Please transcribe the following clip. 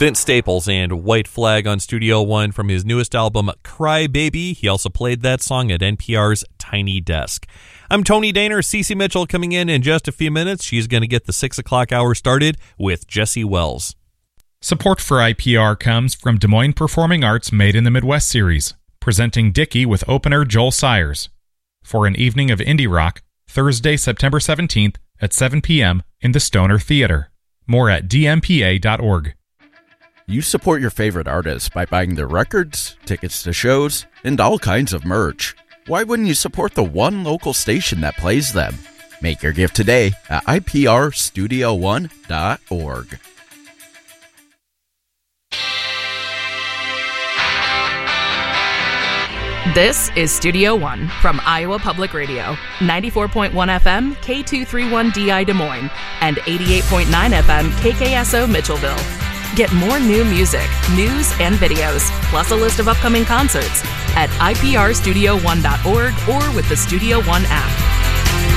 Vince Staples and White Flag on Studio One from his newest album, Cry Baby. He also played that song at NPR's Tiny Desk. I'm Tony Daner. Cece Mitchell coming in just a few minutes. She's going to get the 6 o'clock hour started with Jesse Wells. Support for IPR comes from Des Moines Performing Arts Made in the Midwest series, presenting Dickie with opener Joel Sayers for an evening of indie rock, Thursday, September 17th at 7 p.m. in the Stoner Theater. More at dmpa.org. You support your favorite artists by buying their records, tickets to shows, and all kinds of merch. Why wouldn't you support the one local station that plays them? Make your gift today at iprstudio1.org. This is Studio One from Iowa Public Radio, 94.1 FM, K231DI Des Moines, and 88.9 FM, KKSO Mitchellville. Get more new music, news, and videos, plus a list of upcoming concerts at iprstudio1.org or with the Studio One app.